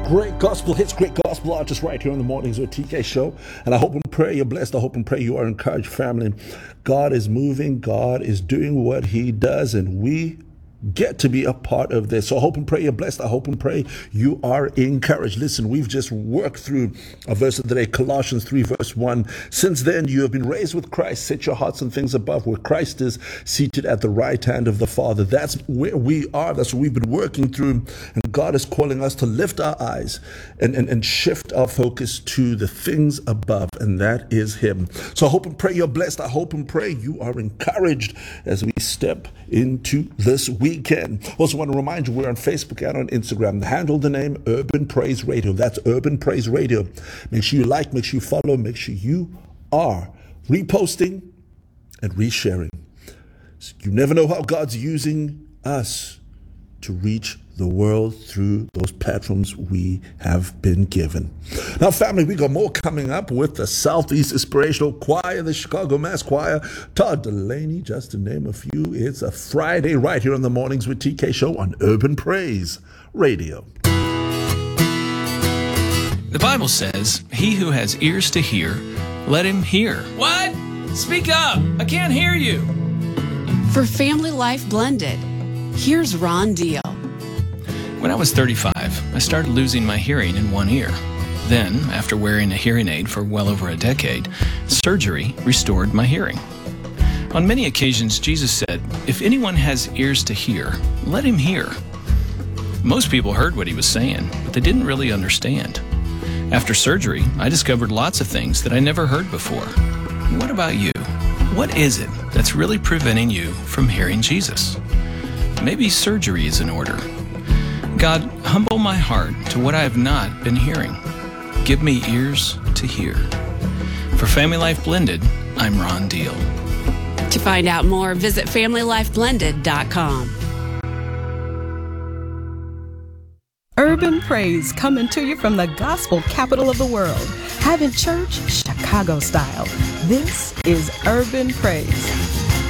Great gospel hits, great gospel artists right here on the Mornings with TK show. And I hope and pray you're blessed. I hope and pray you are encouraged, family. God is moving. God is doing what he does, and we get to be a part of this. So I hope and pray you're blessed. I hope and pray you are encouraged. Listen, we've just worked through a verse of the day, Colossians 3 verse 1. Since then you have been raised with Christ. Set your hearts on things above, where Christ is seated at the right hand of the Father. That's where we are. That's what we've been working through. And God is calling us to lift our eyes and shift our focus to the things above, and that is him. So I hope and pray you're blessed. I hope and pray you are encouraged as we step into this weekend. Also want to remind you, we're on Facebook and on Instagram. Handle the name Urban Praise Radio. That's Urban Praise Radio. Make sure you like, make sure you follow, make sure you are reposting and resharing. You never know how God's using us to reach the world through those platforms we have been given. Now, family, we got more coming up with the Southeast Inspirational Choir, the Chicago Mass Choir, Todd Delaney, just to name a few. It's a Friday right here on the Mornings with TK show on Urban Praise Radio. The Bible says, he who has ears to hear, let him hear. What? Speak up. I can't hear you. For Family Life Blended, here's Ron Deal. When I was 35, I started losing my hearing in one ear. Then, after wearing a hearing aid for well over a decade, surgery restored my hearing. On many occasions, Jesus said, if anyone has ears to hear, let him hear. Most people heard what he was saying, but they didn't really understand. After surgery, I discovered lots of things that I never heard before. What about you? What is it that's really preventing you from hearing Jesus? Maybe surgery is in order. God, humble my heart to what I have not been hearing. Give me ears to hear. For Family Life Blended, I'm Ron Deal. To find out more, visit FamilyLifeBlended.com. Urban Praise coming to you from the gospel capital of the world. Having church Chicago style. This is Urban Praise.